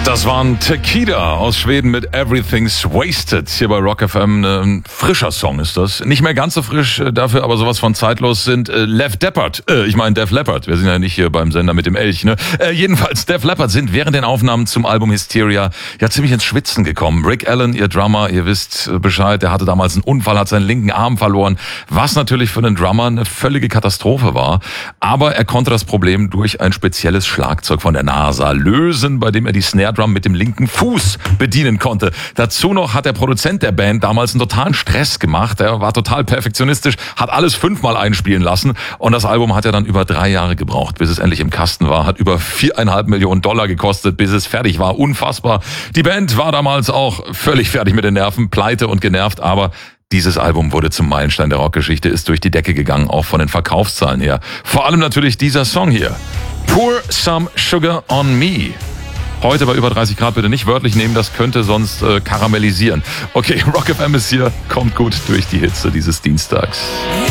Das waren Tequila aus Schweden mit Everything's Wasted. Hier bei Rock FM. Ein frischer Song ist das. Nicht mehr ganz so frisch, dafür aber sowas von zeitlos sind Def Leppard. Def Leppard. Wir sind ja nicht hier beim Sender mit dem Elch, ne? Jedenfalls, Def Leppard sind während den Aufnahmen zum Album Hysteria ja ziemlich ins Schwitzen gekommen. Rick Allen, ihr Drummer, ihr wisst Bescheid, der hatte damals einen Unfall, hat seinen linken Arm verloren, was natürlich für einen Drummer eine völlige Katastrophe war. Aber er konnte das Problem durch ein spezielles Schlagzeug von der NASA lösen, bei dem er die Snare Drum mit dem linken Fuß bedienen konnte. Dazu noch hat der Produzent der Band damals einen totalen Stress gemacht. Er war total perfektionistisch, hat alles 5-mal einspielen lassen und das Album hat ja dann über 3 Jahre gebraucht, bis es endlich im Kasten war. Hat über $4,5 Millionen gekostet, bis es fertig war. Unfassbar. Die Band war damals auch völlig fertig mit den Nerven, pleite und genervt, aber dieses Album wurde zum Meilenstein der Rockgeschichte, ist durch die Decke gegangen, auch von den Verkaufszahlen her. Vor allem natürlich dieser Song hier. Pour some sugar on me. Heute bei über 30 Grad bitte nicht wörtlich nehmen, das könnte sonst karamellisieren. Okay, Rock FM ist hier, kommt gut durch die Hitze dieses Dienstags.